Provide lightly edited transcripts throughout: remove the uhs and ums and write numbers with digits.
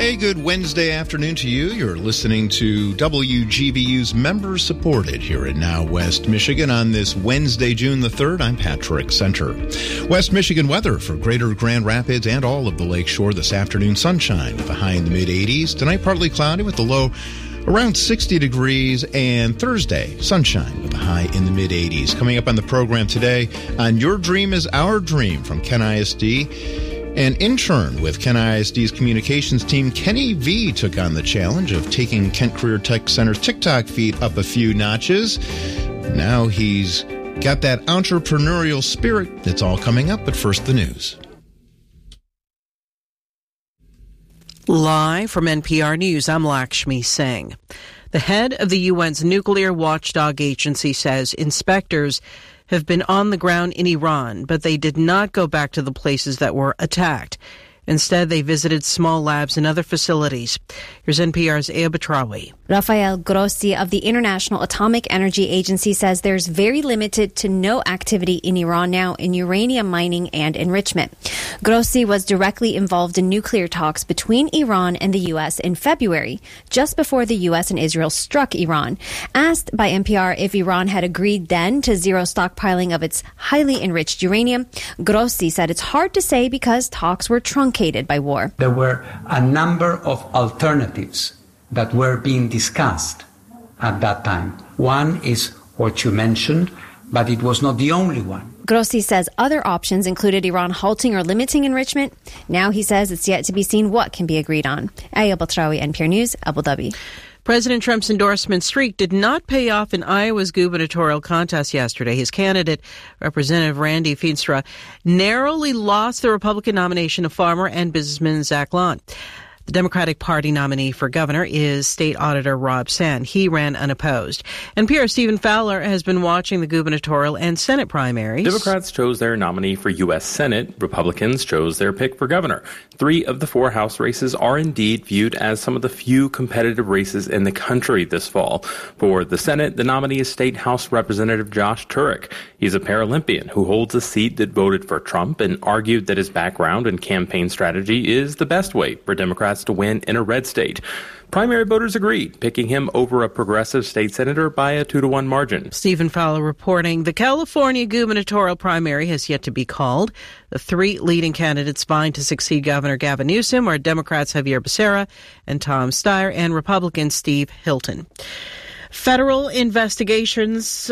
Hey, good Wednesday afternoon to you. You're listening to WGBU's Members Supported here in Now West Michigan on this Wednesday, June the 3rd. I'm Patrick Center. West Michigan weather for greater Grand Rapids and all of the Lakeshore this afternoon. Sunshine with a high in the mid-80s. Tonight, partly cloudy with the low around 60 degrees, and Thursday, sunshine with a high in the mid-80s. Coming up on the program today, on Your Dream is Our Dream from Kent ISD. An intern with Kent ISD's communications team, Kenny V, took on the challenge of taking Kent Career Tech Center's TikTok feed up a few notches. Now he's got that entrepreneurial spirit. It's all coming up, but first the news. Live from NPR News, I'm Lakshmi Singh. The head of the UN's nuclear watchdog agency says inspectors have been on the ground in Iran, but they did not go back to the places that were attacked. Instead, they visited small labs and other facilities. Here's NPR's Aya Batrawi. Rafael Grossi of the International Atomic Energy Agency says there's very limited to no activity in Iran now in uranium mining and enrichment. Grossi was directly involved in nuclear talks between Iran and the U.S. in February, just before the U.S. and Israel struck Iran. Asked by NPR if Iran had agreed then to zero stockpiling of its highly enriched uranium, Grossi said it's hard to say because talks were truncated by war. There were a number of alternatives that were being discussed at that time. One is what you mentioned, but it was not the only one. Grossi says other options included Iran halting or limiting enrichment. Now he says it's yet to be seen what can be agreed on. Aya Batrawi, NPR News, Abu Dhabi. President Trump's endorsement streak did not pay off in Iowa's gubernatorial contest yesterday. His candidate, Representative Randy Feenstra, narrowly lost the Republican nomination of farmer and businessman Zach Long. The Democratic Party nominee for governor is State Auditor Rob Sand. He ran unopposed. NPR's Stephen Fowler has been watching the gubernatorial and Senate primaries. Democrats chose their nominee for U.S. Senate. Republicans chose their pick for governor. 3 of the 4 House races are indeed viewed as some of the few competitive races in the country this fall. For the Senate, the nominee is State House Representative Josh Turek. He's a Paralympian who holds a seat that voted for Trump and argued that his background and campaign strategy is the best way for Democrats to win in a red state. Primary voters agreed, picking him over a progressive state senator by a 2-1 margin. Stephen Fowler reporting the California gubernatorial primary has yet to be called. The 3 leading candidates vying to succeed Governor Gavin Newsom are Democrats Javier Becerra and Tom Steyer and Republican Steve Hilton. Federal investigators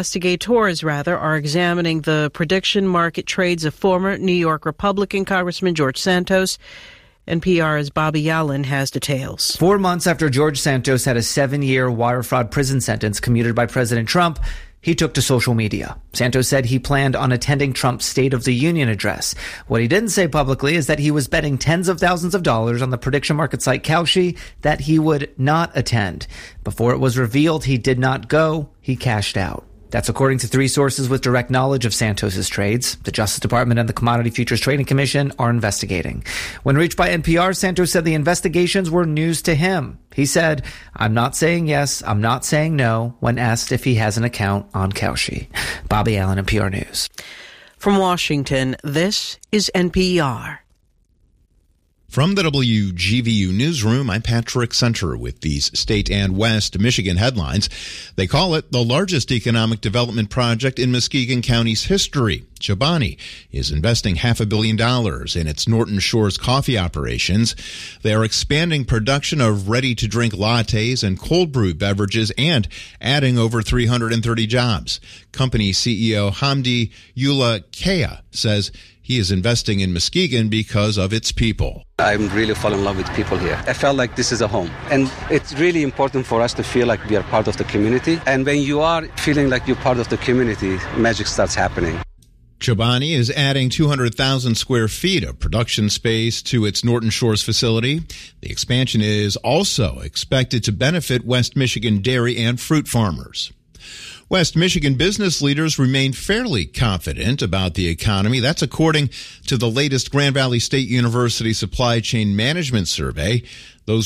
are examining the prediction market trades of former New York Republican Congressman George Santos. NPR's Bobby Allen has details. 4 months after George Santos had a 7-year wire fraud prison sentence commuted by President Trump, he took to social media. Santos said he planned on attending Trump's State of the Union address. What he didn't say publicly is that he was betting tens of thousands of dollars on the prediction market site Kalshi that he would not attend. Before it was revealed he did not go, he cashed out. That's according to 3 sources with direct knowledge of Santos's trades. The Justice Department and the Commodity Futures Trading Commission are investigating. When reached by NPR, Santos said the investigations were news to him. He said, "I'm not saying yes, I'm not saying no," when asked if he has an account on Kalshi. Bobby Allen, NPR News. From Washington, this is NPR. From the WGBU Newsroom, I'm Patrick Center with these state and West Michigan headlines. They call it the largest economic development project in Muskegon County's history. Chobani is investing $500 million in its Norton Shores coffee operations. They are expanding production of ready-to-drink lattes and cold brew beverages and adding over 330 jobs. Company CEO Hamdi Ullah says he is investing in Muskegon because of its people. I'm really falling in love with people here. I felt like this is a home. And it's really important for us to feel like we are part of the community. And when you are feeling like you're part of the community, magic starts happening. Chobani is adding 200,000 square feet of production space to its Norton Shores facility. The expansion is also expected to benefit West Michigan dairy and fruit farmers. West Michigan business leaders remain fairly confident about the economy. That's according to the latest Grand Valley State University Supply Chain Management Survey. Those